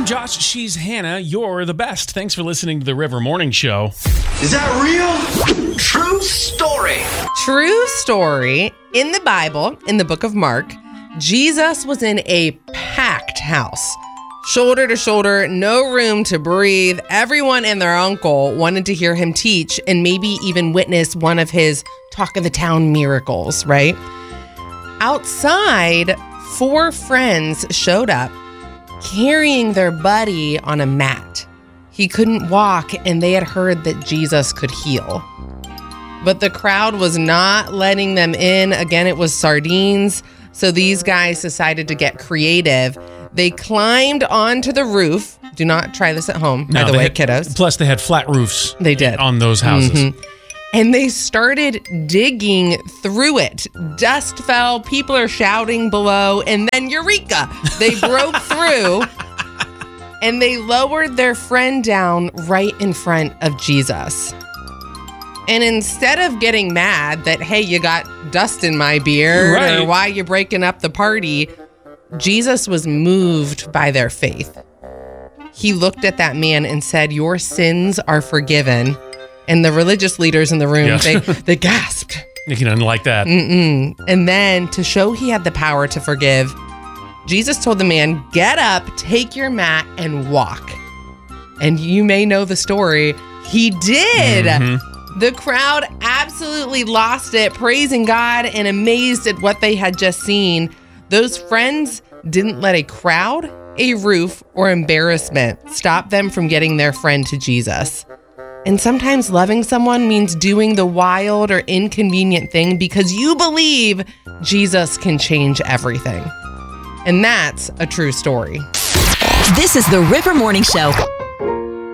Josh. She's Hannah. You're the best. Thanks for listening to the River Morning Show. Is that real? True story. True story. In the Bible, in the book of Mark, Jesus was in a packed house. Shoulder to shoulder, no room to breathe. Everyone and their uncle wanted to hear him teach and maybe even witness one of his talk of the town miracles, right? Outside, 4 friends showed up carrying their buddy on a mat. He couldn't walk, and they had heard that Jesus could heal. But the crowd was not letting them in. Again, it was sardines. So these guys decided to get creative. They climbed onto the roof. Do not try this at home, by the way, kiddos. Plus, they had flat roofs. They did. On those houses. Mm-hmm. And they started digging through it. Dust fell. People are shouting below. And then, eureka! They broke through. And they lowered their friend down right in front of Jesus. And instead of getting mad that, hey, you got dust in my beard, right, or why you breaking up the party, Jesus was moved by their faith. He looked at that man and said, your sins are forgiven. And the religious leaders in the room, they gasped. You can unlike that. And then to show he had the power to forgive, Jesus told the man, get up, take your mat, and walk. And you may know the story. He did. The crowd absolutely lost it, praising God and amazed at what they had just seen. Those friends didn't let a crowd, a roof, or embarrassment stop them from getting their friend to Jesus. And sometimes loving someone means doing the wild or inconvenient thing because you believe Jesus can change everything. And that's a true story. This is the River Morning Show.